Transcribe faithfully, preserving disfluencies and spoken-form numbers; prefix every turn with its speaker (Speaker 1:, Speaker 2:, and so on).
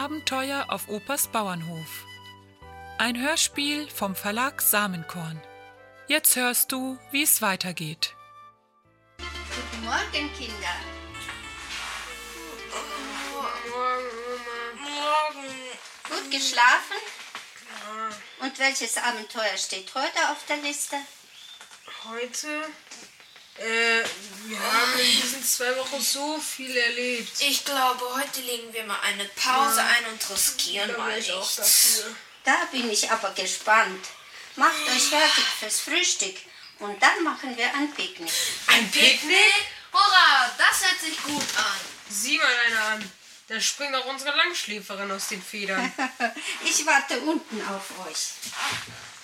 Speaker 1: Abenteuer auf Opas Bauernhof. Ein Hörspiel vom Verlag Samenkorn. Jetzt hörst du, wie es weitergeht.
Speaker 2: Guten Morgen, Kinder.
Speaker 3: Morgen, Mama. Morgen.
Speaker 2: Gut geschlafen?
Speaker 3: Ja.
Speaker 2: Und welches Abenteuer steht heute auf der Liste?
Speaker 3: Heute? Äh, wir haben in diesen zwei Wochen so viel erlebt.
Speaker 4: Ich glaube, heute legen wir mal eine Pause
Speaker 3: Ja.
Speaker 4: ein und riskieren
Speaker 3: Da
Speaker 4: mal
Speaker 3: bin ich auch
Speaker 4: nichts.
Speaker 3: dafür.
Speaker 2: Da bin ich aber gespannt. Macht euch fertig fürs Frühstück und dann machen wir ein Picknick.
Speaker 3: Ein Picknick?
Speaker 4: Hurra, das hört sich gut an.
Speaker 3: Sieh mal einer an. Da springt auch unsere Langschläferin aus den Federn.
Speaker 2: Ich warte unten auf euch.